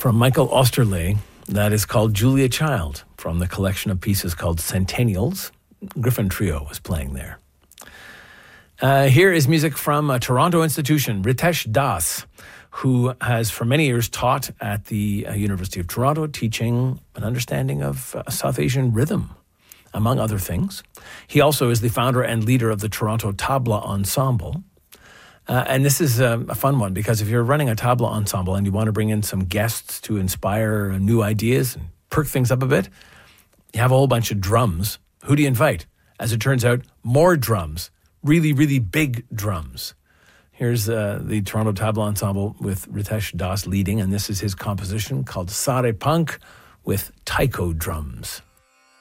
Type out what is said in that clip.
from Michael Osterley. That is called Julia Child, from the collection of pieces called Centennials. Griffin Trio was playing there. Here is music from a Toronto institution, Ritesh Das, who has for many years taught at the University of Toronto, teaching an understanding of South Asian rhythm, among other things. He also is the founder and leader of the Toronto Tabla Ensemble. And this is a fun one, because if you're running a tabla ensemble and you want to bring in some guests to inspire new ideas and perk things up a bit, you have a whole bunch of drums. Who do you invite? As it turns out, more drums. Really, really big drums. Here's the Toronto Tabla Ensemble with Ritesh Das leading, and this is his composition called Sare Punk with taiko drums.